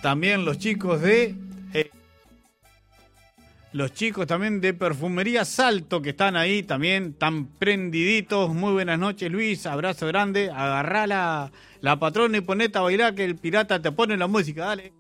también los chicos de... los chicos también de Perfumería Salto, que están ahí también, tan prendiditos. Muy buenas noches, Luis. Abrazo grande. Agarrá la patrona y ponete a bailar, que el pirata te pone la música. Dale.